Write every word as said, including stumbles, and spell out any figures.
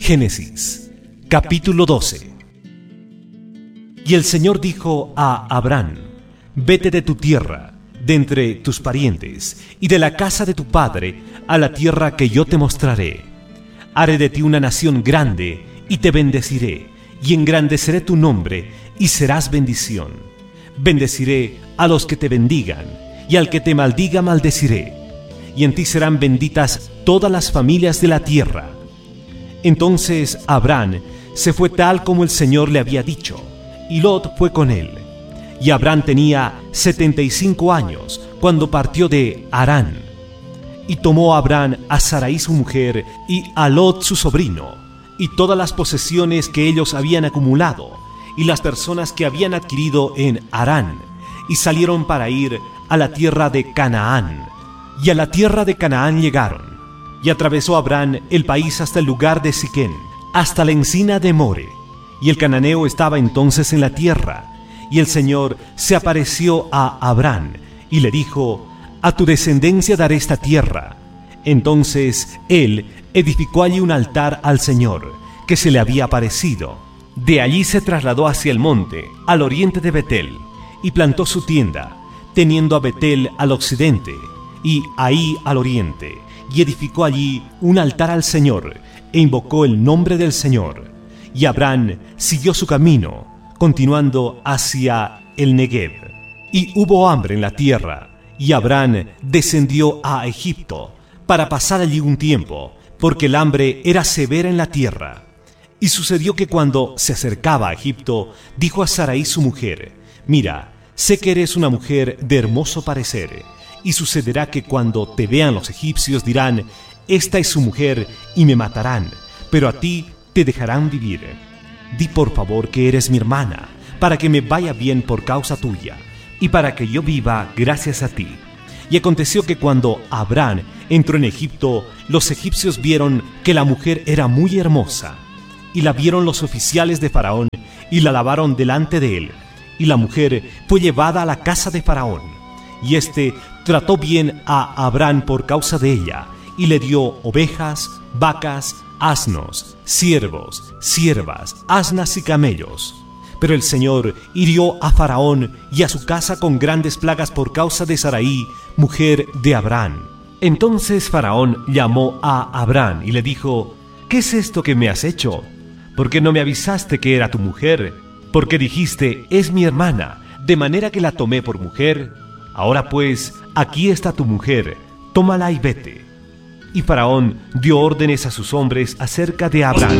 Génesis, capítulo doce. Y el Señor dijo a Abraham: Vete de tu tierra, de entre tus parientes, y de la casa de tu padre, a la tierra que yo te mostraré. Haré de ti una nación grande, y te bendeciré, y engrandeceré tu nombre, y serás bendición. Bendeciré a los que te bendigan, y al que te maldiga maldeciré. Y en ti serán benditas todas las familias de la tierra. Entonces Abraham se fue tal como el Señor le había dicho, y Lot fue con él. Y Abraham tenía setenta y cinco años cuando partió de Harán. Y tomó Abraham a Sarai su mujer, y a Lot su sobrino, y todas las posesiones que ellos habían acumulado, y las personas que habían adquirido en Harán, y salieron para ir a la tierra de Canaán. Y a la tierra de Canaán llegaron. Y atravesó Abraham el país hasta el lugar de Siquén, hasta la encina de More. Y el cananeo estaba entonces en la tierra. Y el Señor se apareció a Abraham y le dijo: A tu descendencia daré esta tierra. Entonces él edificó allí un altar al Señor, que se le había aparecido. De allí se trasladó hacia el monte, al oriente de Betel, y plantó su tienda, teniendo a Betel al occidente, y Ahí al oriente. Y edificó allí un altar al Señor, e invocó el nombre del Señor. Y Abraham siguió su camino, continuando hacia el Negev. Y hubo hambre en la tierra, y Abraham descendió a Egipto, para pasar allí un tiempo, porque el hambre era severa en la tierra. Y sucedió que cuando se acercaba a Egipto, dijo a Sarai su mujer: Mira, sé que eres una mujer de hermoso parecer, y sucederá que cuando te vean los egipcios dirán: Esta es su mujer, y me matarán, pero a ti te dejarán vivir. Di por favor que eres mi hermana, para que me vaya bien por causa tuya, y para que yo viva gracias a ti. Y aconteció que cuando Abraham entró en Egipto, los egipcios vieron que la mujer era muy hermosa, y la vieron los oficiales de Faraón, y la lavaron delante de él. Y la mujer fue llevada a la casa de Faraón, y éste trató bien a Abraham por causa de ella, y le dio ovejas, vacas, asnos, siervos, siervas, asnas y camellos. Pero el Señor hirió a Faraón y a su casa con grandes plagas por causa de Sarai, mujer de Abraham. Entonces Faraón llamó a Abraham y le dijo: ¿Qué es esto que me has hecho? ¿Por qué no me avisaste que era tu mujer? Porque dijiste: es mi hermana, de manera que la tomé por mujer. Ahora pues, aquí está tu mujer, tómala y vete. Y Faraón dio órdenes a sus hombres acerca de Abraham.